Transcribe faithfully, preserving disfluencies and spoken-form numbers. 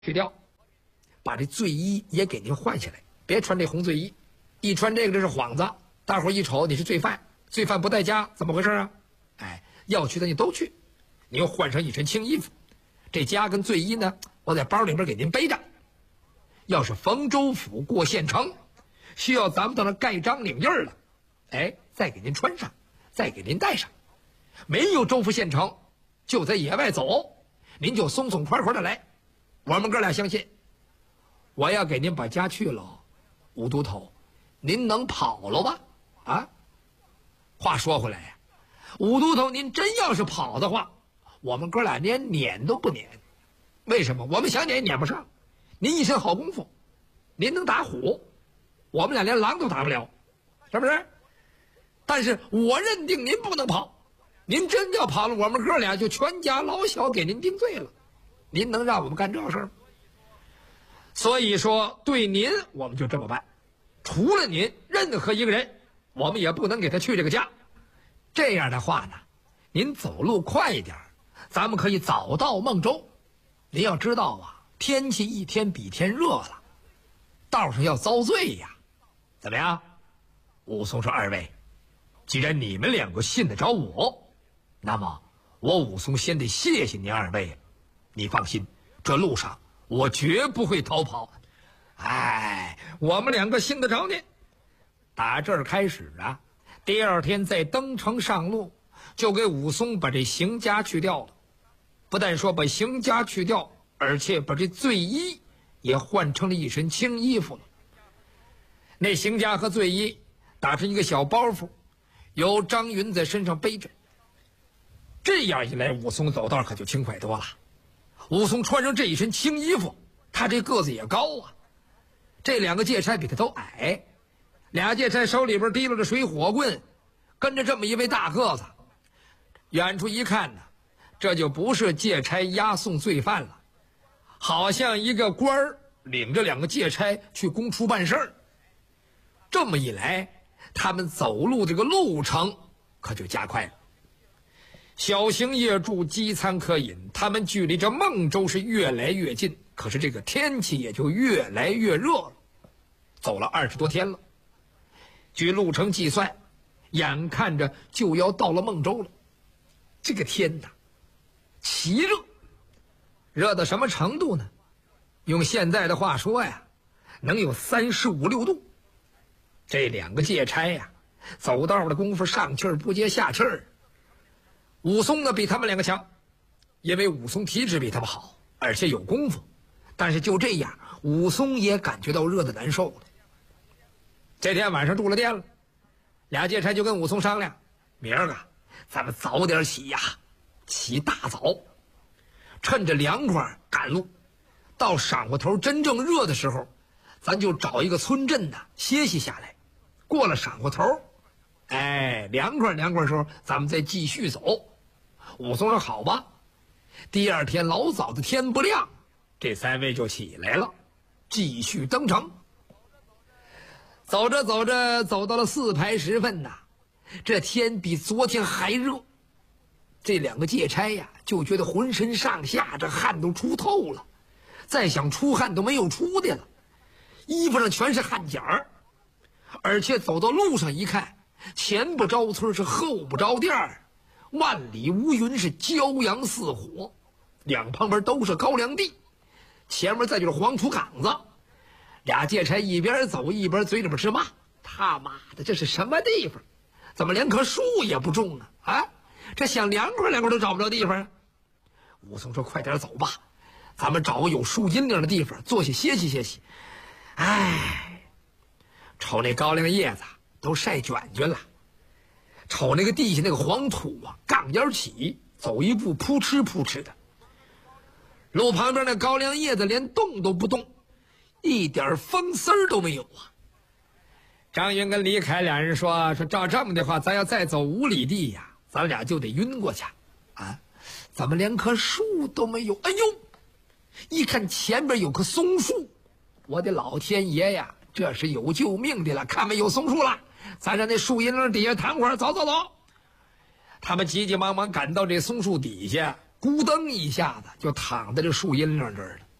去掉，把这罪衣也给您换下来，别穿这红罪衣，一穿这个这是幌子，大伙一瞅你是罪犯，罪犯不在家，怎么回事啊？哎，要去的你都去，你又换上一身青衣服，这家跟罪衣呢，我在包里边给您背着。要是逢州府过县城，需要咱们到那盖章领印了，哎，再给您穿上，再给您带上。没有州府县城，就在野外走，您就松松快快的来。我们哥俩相信，我要给您把家去了，吴都头，您能跑了吧？啊？话说回来呀，吴都头，您真要是跑的话，我们哥俩连撵都不撵。为什么？我们想撵也撵不上。您一身好功夫，您能打虎，我们俩连狼都打不了，是不是？但是我认定您不能跑，您真要跑了，我们哥俩就全家老小给您定罪了。您能让我们干这事吗？所以说，对您我们就这么办，除了您，任何一个人，我们也不能给他去这个家。这样的话呢，您走路快一点，咱们可以早到孟州。您要知道啊，天气一天比天热了，道上要遭罪呀。怎么样？武松说：“二位，既然你们两个信得着我，那么我武松先得谢谢您二位。你放心，这路上我绝不会逃跑。哎，我们两个信得着您。打这儿开始啊，第二天再登城上路，就给武松把这刑枷去掉了。不但说把刑枷去掉，而且把这罪衣也换成了一身青衣服了。那刑枷和罪衣打成一个小包袱，由张云在身上背着。这样一来，武松走道可就轻快多了。武松穿上这一身青衣服，他这个子也高啊。这两个借差比他都矮，俩借差手里边提溜着水火棍，跟着这么一位大个子。远处一看呢，这就不是借差押送罪犯了，好像一个官儿领着两个借差去公处办事儿。这么一来，他们走路这个路程可就加快了。小行夜住，饥餐可饮，他们距离这孟州是越来越近，可是这个天气也就越来越热了。走了二十多天了，据路程计算，眼看着就要到了孟州了。这个天哪，奇热，热到什么程度呢？用现在的话说呀，能有三十五六度。这两个借差呀，走道的功夫上气儿不接下气儿。武松呢比他们两个强，因为武松体质比他们好，而且有功夫。但是就这样，武松也感觉到热得难受了。这天晚上住了店了，俩借差就跟武松商量，明儿个咱们早点起呀，起大早，趁着凉快赶路，到晌午头真正热的时候，咱就找一个村镇呢歇息下来。过了晌午头，哎，凉快凉快的时候，咱们再继续走。武松说好吧。第二天老早的天不亮，这三位就起来了，继续登城。走着走着，走到了四排时分呐，这天比昨天还热。这两个借差呀，就觉得浑身上下这汗都出透了，再想出汗都没有出的了，衣服上全是汗点儿。而且走到路上一看，前不着村是后不着店儿，万里无云，是骄阳似火，两旁边都是高粱地，前面再就是黄土岗子。俩借差一边走一边嘴里边直骂，他妈的这是什么地方，怎么连棵树也不种呢？啊，这想凉快凉快都找不着地方。武松说快点走吧，咱们找个有树荫凉的地方坐下歇息歇息。哎，瞅那高粱叶子都晒卷卷了，瞅那个地下那个黄土啊，杠尖起，走一步扑哧扑哧的。路旁边那高粱叶子连动都不动，一点风丝儿都没有啊。张云跟李凯两人说说照这么的话，咱要再走五里地呀，咱俩就得晕过去啊！怎么连棵树都没有？哎呦，一看前边有棵松树，我的老天爷呀，这是有救命的了！看没有松树了，咱在那树荫底下躺会儿，走走走。他们急急忙忙赶到这松树底下，咕噔一下子就躺在这树荫这儿了。